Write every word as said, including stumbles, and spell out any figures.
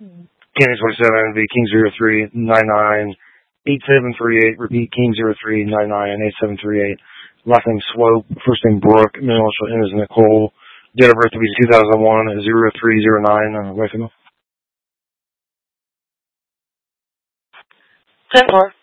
Kenny twenty-seven, the King zero three nine nine eight seven three eight. Repeat, King zero three nine nine eight seven three eight. Last name Swope, first name Brooke, middle initial is Nicole. Date of birth to be two thousand one, zero three zero nine. Uh, wife and ten four.